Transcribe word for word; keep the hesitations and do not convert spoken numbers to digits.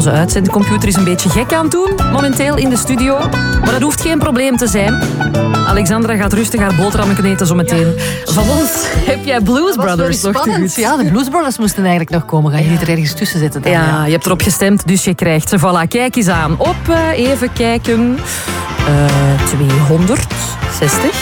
Onze uitzendcomputer is een beetje gek aan het doen, momenteel in de studio. Maar dat hoeft geen probleem te zijn. Alexandra gaat rustig haar boterhammen eten zometeen. Van ons heb jij Blues Brothers nog te goed. Ja, de Blues Brothers moesten eigenlijk nog komen. Ga je niet er ergens tussen zetten dan? Ja, ja, je hebt erop gestemd, dus je krijgt ze. Voilà, kijk eens aan. Op, uh, even kijken... Uh, tweehonderdzestig.